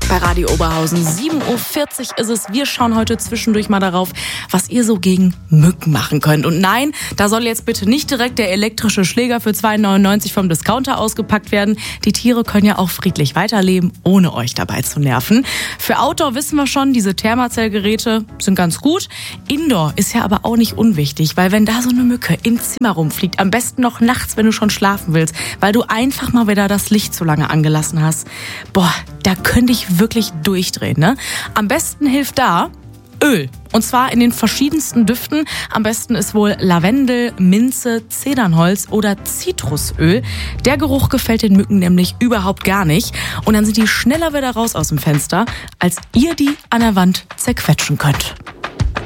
bei Radio Oberhausen. 7:40 Uhr ist es. Wir schauen heute zwischendurch mal darauf, was ihr so gegen Mücken machen könnt. Und nein, da soll jetzt bitte nicht direkt der elektrische Schläger für 2,99 € vom Discounter ausgepackt werden. Die Tiere können ja auch friedlich weiterleben, ohne euch dabei zu nerven. Für Outdoor wissen wir schon, diese Thermazellgeräte sind ganz gut. Indoor ist ja aber auch nicht unwichtig, weil wenn da so eine Mücke im Zimmer rumfliegt, am besten noch nachts, wenn du schon schlafen willst, weil du einfach mal wieder das Licht zu lange angelassen hast, boah, da könnte ich wirklich durchdrehen, ne? Am besten hilft da Öl. Und zwar in den verschiedensten Düften. Am besten ist wohl Lavendel, Minze, Zedernholz oder Zitrusöl. Der Geruch gefällt den Mücken nämlich überhaupt gar nicht. Und dann sind die schneller wieder raus aus dem Fenster, als ihr die an der Wand zerquetschen könnt.